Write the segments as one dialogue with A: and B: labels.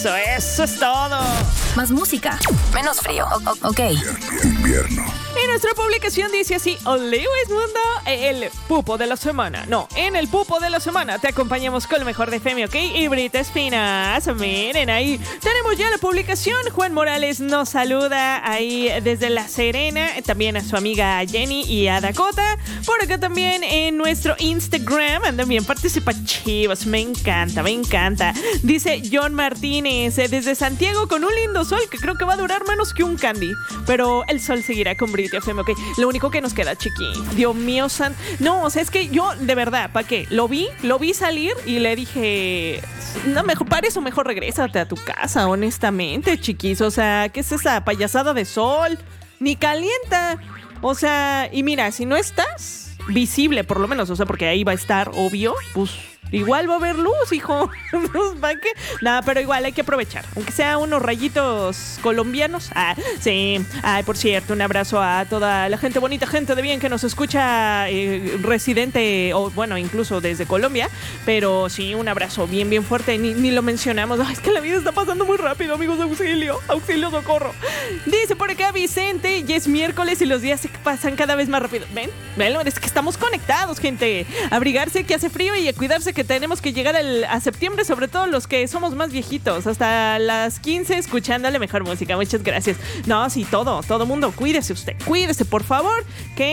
A: Eso es todo.
B: Más música, menos frío. Ok.
C: Invierno.
A: Y nuestra publicación dice así: Lewis Mundo, el pupo de la semana. No, en el pupo de la semana te acompañamos con lo mejor de Femi, ¿ok? Y Brita Espinas. Miren, ahí tenemos ya la publicación. Juan Morales nos saluda ahí desde La Serena. También a su amiga Jenny y a Dakota. Por acá también en nuestro Instagram andan bien participativos. Me encanta, me encanta. Dice John Martínez desde Santiago con un lindo sol que creo que va a durar menos que un candy. Pero el sol seguirá con Brita FM, ok. Lo único que nos queda, chiqui. Dios mío, no, o sea, es que yo, de verdad, ¿para qué? Lo vi salir y le dije, no, mejor, para eso mejor regrésate a tu casa, honestamente, chiquis. O sea, ¿qué es esa payasada de sol? Ni calienta. O sea, y mira, si no estás visible, por lo menos, o sea, porque ahí va a estar, obvio, pues igual va a haber luz, hijo. ¿Para qué? Nada, pero igual hay que aprovechar. Aunque sea unos rayitos colombianos. Ah, sí. Ay, por cierto, un abrazo a toda la gente bonita, gente de bien que nos escucha residente, o bueno, incluso desde Colombia. Pero sí, un abrazo bien, bien fuerte. Ni lo mencionamos. Ay, es que la vida está pasando muy rápido, amigos. Auxilio, auxilio, socorro. Dice por acá Vicente, ya es miércoles y los días se pasan cada vez más rápido. ¿Ven? Es que estamos conectados, gente. Abrigarse que hace frío y a cuidarse que tenemos que llegar a septiembre, sobre todo los que somos más viejitos, hasta las 15 escuchándole mejor música. Muchas gracias. No, sí, todo mundo, cuídese usted, cuídese, por favor,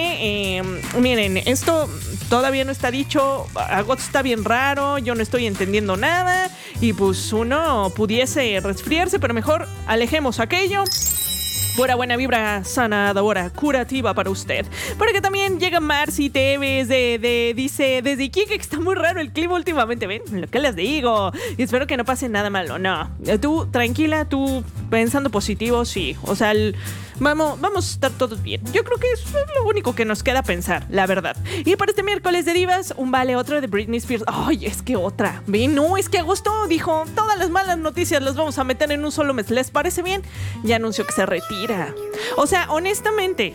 A: que miren, esto todavía no está dicho, agosto está bien raro, yo no estoy entendiendo nada, y pues uno pudiese resfriarse, pero mejor alejemos aquello. Pura buena vibra sanadora, curativa para usted. Porque también llega Marcy Tevez dice, desde Iquique, que está muy raro el clima últimamente. ¿Ven? Lo que les digo. Y espero que no pase nada malo. No. Tú, tranquila, tú pensando positivo, sí. O sea, vamos a estar todos bien. Yo creo que eso es lo único que nos queda pensar, la verdad. Y para este miércoles de divas, un vale otro de Britney Spears. Ay, es que otra. ¿Ven? No, es que agosto dijo, todas las malas noticias las vamos a meter en un solo mes. ¿Les parece bien? Ya anunció que se retira. O sea, honestamente,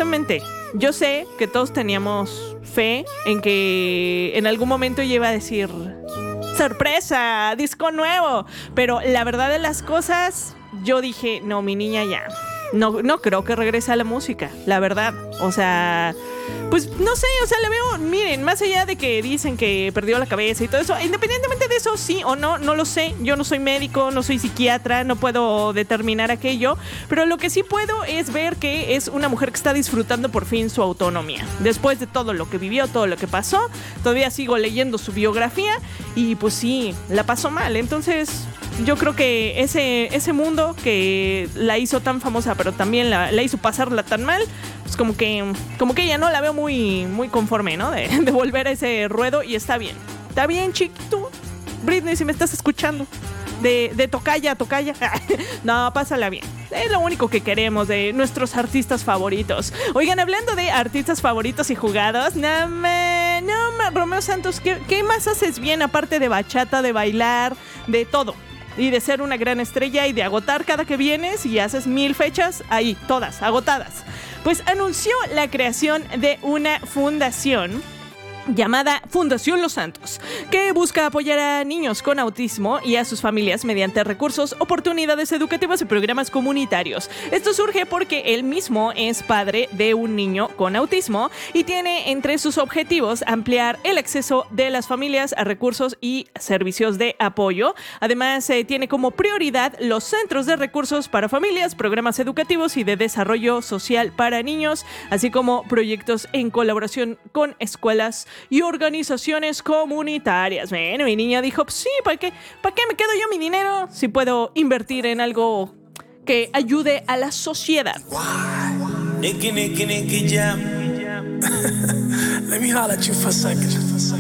A: yo sé que todos teníamos fe en que en algún momento ella iba a decir ¡sorpresa! ¡Disco nuevo! Pero la verdad de las cosas, yo dije, no, mi niña ya. No creo que regrese a la música, la verdad. O sea, pues no sé, o sea, le veo, miren, más allá de que dicen que perdió la cabeza y todo eso, independientemente de eso, sí o no, no lo sé. Yo no soy médico, no soy psiquiatra, no puedo determinar aquello, pero lo que sí puedo es ver que es una mujer que está disfrutando por fin su autonomía. Después de todo lo que vivió, todo lo que pasó, todavía sigo leyendo su biografía y pues sí, la pasó mal. Entonces yo creo que ese mundo que la hizo tan famosa, pero también la hizo pasarla tan mal, pues como que ella no la veo muy conforme, ¿no? De volver a ese ruedo, y está bien. Está bien, chiquito. Britney, si me estás escuchando. De tocaya a tocaya. No, pásala bien. Es lo único que queremos de nuestros artistas favoritos. Oigan, hablando de artistas favoritos y jugados, Romeo Santos, ¿qué más haces bien aparte de bachata, de bailar, de todo? Y de ser una gran estrella y de agotar cada que vienes y haces 1000 fechas, ahí, todas, agotadas. Pues anunció la creación de una fundación llamada Fundación Los Santos, que busca apoyar a niños con autismo y a sus familias mediante recursos, oportunidades educativas y programas comunitarios. Esto surge porque él mismo es padre de un niño con autismo y tiene entre sus objetivos ampliar el acceso de las familias a recursos y servicios de apoyo. Además, tiene como prioridad los centros de recursos para familias, programas educativos y de desarrollo social para niños, así como proyectos en colaboración con escuelas y organizaciones comunitarias. Bueno, mi niña dijo, pues sí, ¿para qué me quedo yo mi dinero si puedo invertir en algo que ayude a la sociedad?
D: Nicky jam. Let me holler at you for a second.